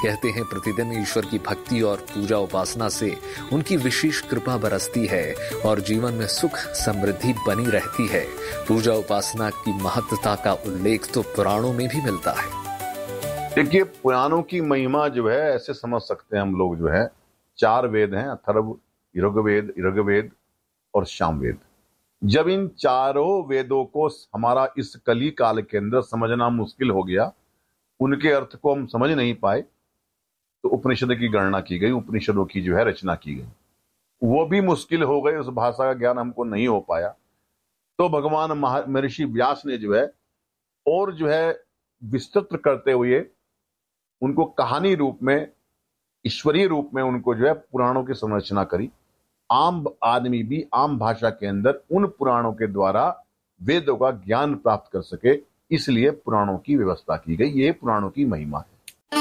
कहते हैं प्रतिदिन ईश्वर की भक्ति और पूजा उपासना से उनकी विशेष कृपा बरसती है और जीवन में सुख समृद्धि बनी रहती है। पूजा उपासना की महत्ता का उल्लेख तो पुराणों में भी मिलता है। देखिए, पुराणों की महिमा जो है ऐसे समझ सकते हैं हम लोग, जो है 4 वेद हैं, अथर्व, ऋग्वेद और सामवेद। जब इन चारों वेदों को हमारा इस कली काल के अंदर समझना मुश्किल हो गया, उनके अर्थ को हम समझ नहीं पाए, तो उपनिषद की गणना की गई, उपनिषदों की जो है रचना की गई। वो भी मुश्किल हो गई, उस भाषा का ज्ञान हमको नहीं हो पाया, तो भगवान महर्षि व्यास ने जो है और जो है विस्तृत करते हुए उनको कहानी रूप में, ईश्वरीय रूप में उनको जो है पुराणों की संरचना करी। आम आदमी भी आम भाषा के अंदर उन पुराणों के द्वारा वेदों का ज्ञान प्राप्त कर सके, इसलिए पुराणों की व्यवस्था की गई। ये पुराणों की महिमा है।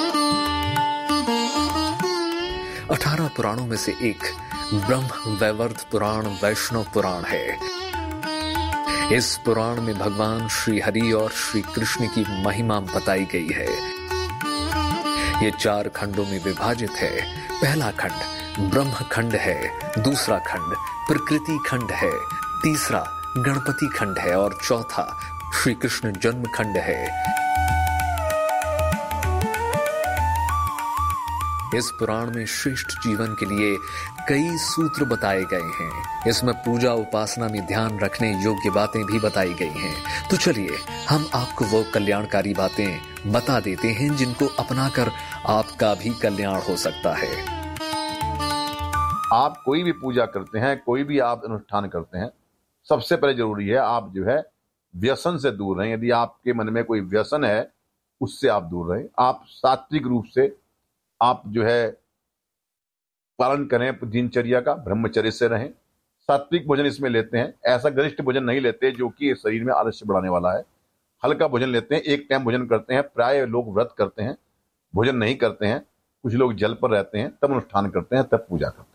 18 पुराणों में से एक ब्रह्म वैवर्त पुराण वैष्णव पुराण है। इस पुराण में भगवान श्री हरि और श्री कृष्ण की महिमा बताई गई है। ये 4 खंडों में विभाजित है। पहला खंड ब्रह्म खंड है, दूसरा खंड प्रकृति खंड है, तीसरा गणपति खंड है और चौथा श्री कृष्ण जन्म खंड है। इस पुराण में श्रेष्ठ जीवन के लिए कई सूत्र बताए गए हैं। इसमें पूजा उपासना में ध्यान रखने योग्य बातें भी बताई गई हैं। तो चलिए हम आपको वो कल्याणकारी बातें बता देते हैं जिनको अपनाकर आपका भी कल्याण हो सकता है। आप कोई भी पूजा करते हैं, कोई भी आप अनुष्ठान करते हैं, सबसे पहले जरूरी है आप जो है व्यसन से दूर रहें। यदि आपके मन में कोई व्यसन है, उससे आप दूर रहें। आप सात्विक रूप से आप जो है पालन करें दिनचर्या का, ब्रह्मचर्य से रहें। सात्विक भोजन इसमें लेते हैं, ऐसा गरिष्ठ भोजन नहीं लेते जो कि शरीर में आलस्य बढ़ाने वाला है। हल्का भोजन लेते हैं, एक टाइम भोजन करते हैं। प्राय लोग व्रत करते हैं, भोजन नहीं करते हैं। कुछ लोग जल पर रहते हैं, तब अनुष्ठान करते हैं, तब पूजा करते हैं।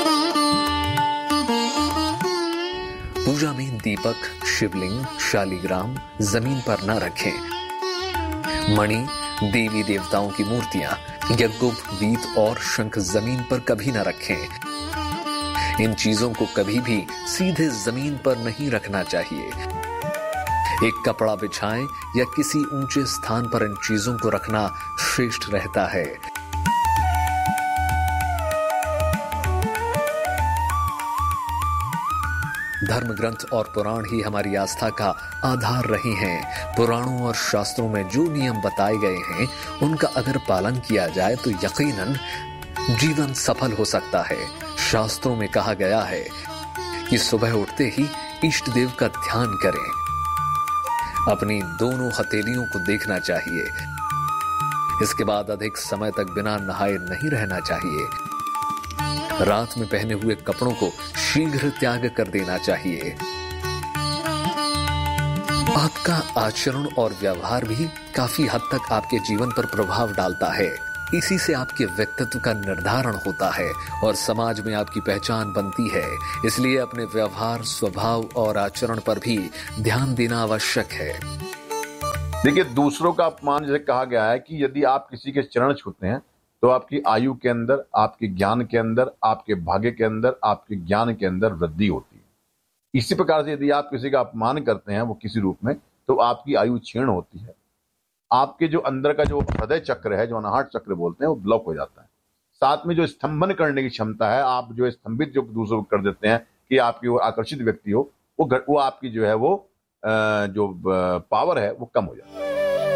पूजा में दीपक, शिवलिंग, शालिग्राम जमीन पर न रखें। मणि, देवी देवताओं की मूर्तियां, यज्ञोप, वीत और शंख जमीन पर कभी न रखें। इन चीजों को कभी भी सीधे जमीन पर नहीं रखना चाहिए। एक कपड़ा बिछाएं या किसी ऊंचे स्थान पर इन चीजों को रखना श्रेष्ठ रहता है। धर्म ग्रंथ और पुराण ही हमारी आस्था का आधार रहे हैं। पुराणों और शास्त्रों में जो नियम बताए गए हैं, उनका अगर पालन किया जाए तो यकीनन जीवन सफल हो सकता है। शास्त्रों में कहा गया है कि सुबह उठते ही इष्ट देव का ध्यान करें। अपनी दोनों हथेलियों को देखना चाहिए। इसके बाद अधिक समय तक बिना नहाए नहीं रहना चाहिए। रात में पहने हुए कपड़ों को शीघ्र त्याग कर देना चाहिए। आपका आचरण और व्यवहार भी काफी हद तक आपके जीवन पर प्रभाव डालता है। इसी से आपके व्यक्तित्व का निर्धारण होता है और समाज में आपकी पहचान बनती है। इसलिए अपने व्यवहार, स्वभाव और आचरण पर भी ध्यान देना आवश्यक है। देखिए, दूसरों का अपमान जैसे कहा गया है कि यदि आप किसी के चरण छूते हैं तो आपकी आयु के अंदर, आपके ज्ञान के अंदर, आपके भाग्य के अंदर, आपके ज्ञान के अंदर वृद्धि होती है। इसी प्रकार से यदि आप किसी का अपमान करते हैं वो किसी रूप में, तो आपकी आयु क्षीण होती है। आपके जो अंदर का जो हृदय चक्र है, जो अनाहत चक्र बोलते हैं, वो ब्लॉक हो जाता है। साथ में जो स्तंभन करने की क्षमता है, आप जो स्तंभित जो दूसरों को कर देते हैं कि आपकी वो आकर्षित व्यक्ति हो, वो आपकी जो है वो जो पावर है वो कम हो जाता है।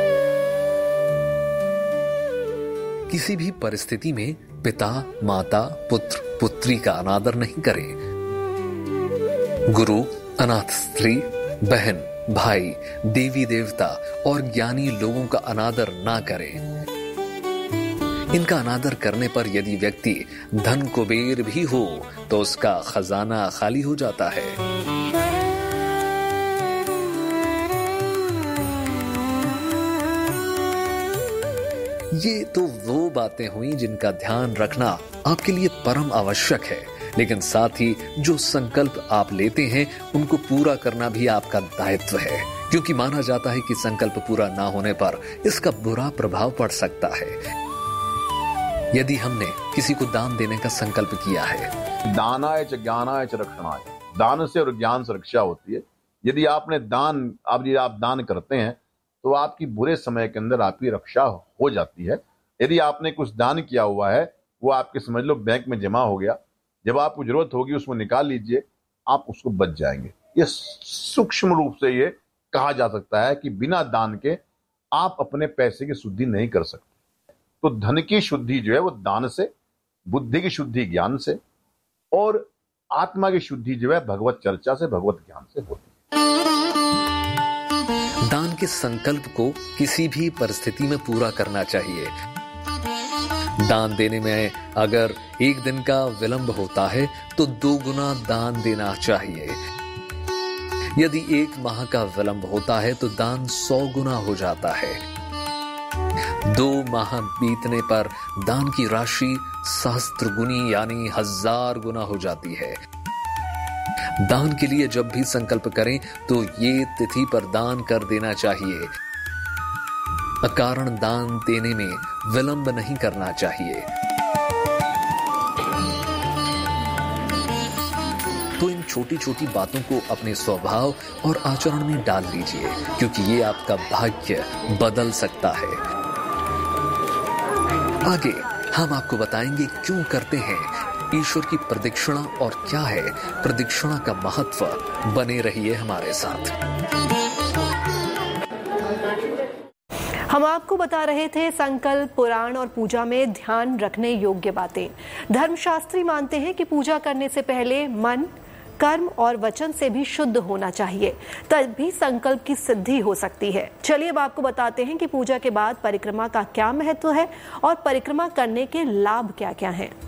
किसी भी परिस्थिति में पिता, माता, पुत्र, पुत्री का अनादर नहीं करें। गुरु, अनाथ स्त्री, बहन, भाई, देवी देवता और ज्ञानी लोगों का अनादर ना करें। इनका अनादर करने पर यदि व्यक्ति धन कुबेर भी हो तो उसका खजाना खाली हो जाता है। ये तो वो बातें हुई जिनका ध्यान रखना आपके लिए परम आवश्यक है, लेकिन साथ ही जो संकल्प आप लेते हैं उनको पूरा करना भी आपका दायित्व है, क्योंकि माना जाता है कि संकल्प पूरा ना होने पर इसका बुरा प्रभाव पड़ सकता है। यदि हमने किसी को दान देने का संकल्प किया है, दानाय च ज्ञानाय च रक्षणाय, दान से और ज्ञान से रक्षा होती है। यदि आप दान करते हैं तो आपकी बुरे समय के अंदर आपकी रक्षा हो जाती है। यदि आपने कुछ दान किया हुआ है, वो आपके समझ लो बैंक में जमा हो गया, जब आपको जरूरत होगी उसमें निकाल लीजिए, आप उसको बच जाएंगे। ये सूक्ष्म रूप से ये कहा जा सकता है कि बिना दान के आप अपने पैसे की शुद्धि नहीं कर सकते। तो धन की शुद्धि जो है वो दान से, बुद्धि की शुद्धि ज्ञान से, और आत्मा की शुद्धि जो है भगवत चर्चा से, भगवत ज्ञान से होती है। दान के संकल्प को किसी भी परिस्थिति में पूरा करना चाहिए। दान देने में अगर 1 दिन का विलंब होता है तो 2 गुना दान देना चाहिए। यदि 1 माह का विलंब होता है तो दान 100 गुना हो जाता है। 2 माह बीतने पर दान की राशि सहस्त्र गुनी यानी 1000 गुना हो जाती है। दान के लिए जब भी संकल्प करें तो ये तिथि पर दान कर देना चाहिए। अकारण दान देने में विलंब नहीं करना चाहिए। तो इन छोटी छोटी बातों को अपने स्वभाव और आचरण में डाल लीजिए, क्योंकि ये आपका भाग्य बदल सकता है। आगे हम आपको बताएंगे क्यों करते हैं ईश्वर की प्रदक्षिणा और क्या है प्रदक्षिणा का महत्व। बने रहिए हमारे साथ। हम आपको बता रहे थे संकल्प, पुराण और पूजा में ध्यान रखने योग्य बातें। धर्मशास्त्री मानते हैं कि पूजा करने से पहले मन, कर्म और वचन से भी शुद्ध होना चाहिए, तभी संकल्प की सिद्धि हो सकती है। चलिए अब आपको बताते हैं कि पूजा के बाद परिक्रमा का क्या महत्व है और परिक्रमा करने के लाभ क्या क्या हैं।